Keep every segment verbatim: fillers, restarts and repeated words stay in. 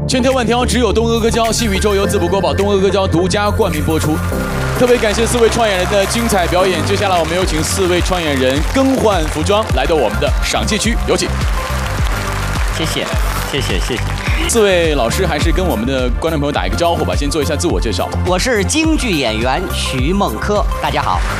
千挑万挑，只有东阿阿胶，细宇宙由淄博国宝东阿阿胶独家冠名播出。特别感谢四位创演人的精彩表演。接下来我们有请四位创演人更换服装，来到我们的赏析区，有请。 谢谢，谢谢，谢谢。 四位老师还是跟我们的观众朋友打一个招呼吧，先做一下自我介绍。 我是京剧演员徐梦柯，大家好。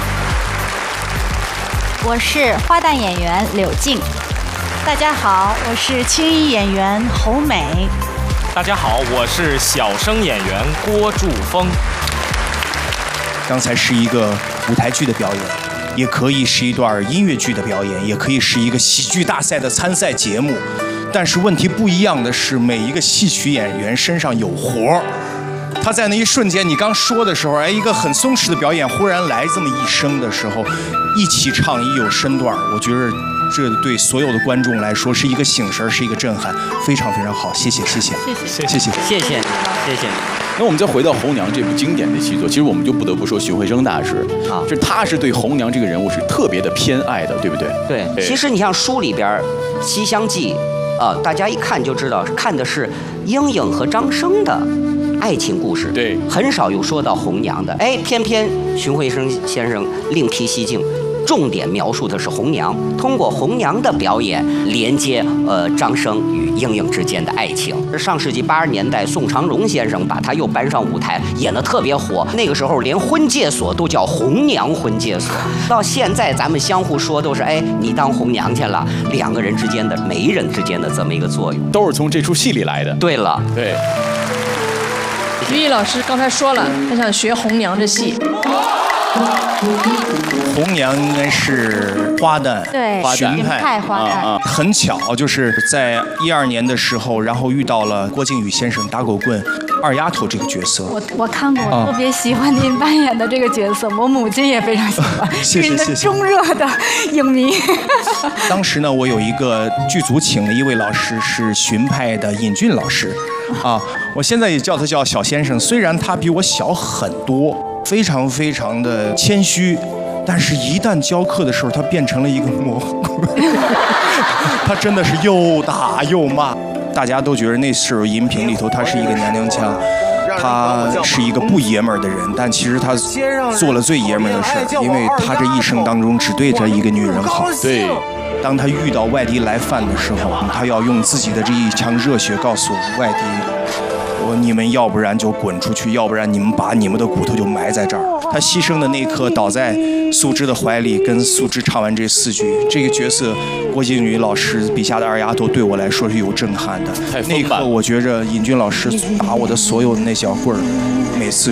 我是花旦演员柳静。大家好，我是青衣演员侯美。 大家好，我是小生演员郭祝峰。 刚才是一个舞台剧的表演，也可以是一段音乐剧的表演，也可以是一个喜剧大赛的参赛节目。但是问题不一样的是，每一个戏曲演员身上有活儿。他在那一瞬间，你刚说的时候，哎，一个很松弛的表演，忽然来这么一声的时候，一起唱一有身段，我觉得这对所有的观众来说是一个醒神，是一个震撼，非常非常好，谢谢谢谢谢谢谢谢谢谢谢谢。 那我们再回到红娘这部经典的戏作，其实我们就不得不说许慧生大师啊，就是他是对红娘这个人物是特别的偏爱的，对不对？ 对，对其实你像书里边《西厢记》啊，大家一看就知道，看的是莺莺和张生的爱情故事， 对， 很少有说到红娘的。哎，偏偏荀慧生先生另辟蹊径，重点描述的是红娘，通过红娘的表演连接呃张生与莺莺之间的爱情。上世纪八十年代，宋长荣先生把他又搬上舞台，演得特别火。那个时候连婚介所都叫红娘婚介所。到现在咱们相互说都是哎，你当红娘去了，两个人之间的媒人之间的这么一个作用， 都是从这出戏里来的。 对了， 对。 于毅老师刚才说了，他想学红娘这戏。 红娘应该是花旦， 对， 荀派花旦、啊。 很巧，就是在一二年的时候，然后遇到了郭靖宇先生打狗棍二丫头这个角色。 我我看过，我特别喜欢您扮演的这个角色，我母亲也非常喜欢， 谢谢谢谢。 是您的中热的影迷。 当时呢，我有一个剧组请了一位老师，是荀派的尹俊老师，啊，我现在也叫他叫小先生，虽然他比我小很多，非常非常的谦虚。但是，一旦教课的时候，他变成了一个蘑菇，他真的是又打又骂，大家都觉得那时候银屏里头他是一个娘娘腔，他是一个不爷们儿的人，但其实他做了最爷们儿的事儿，因为他这一生当中只对这一个女人好。 对， 当他遇到外敌来犯的时候，他要用自己的这一腔热血告诉外敌。我你们要不然就滚出去，要不然你们把你们的骨头就埋在这儿。他牺牲的那一刻，倒在素芝的怀里，跟素芝唱完这四句。这个角色，郭靖宇老师笔下的二丫头，对我来说是有震撼的。那一刻，我觉着尹俊老师打我的所有的那小棍儿，每次。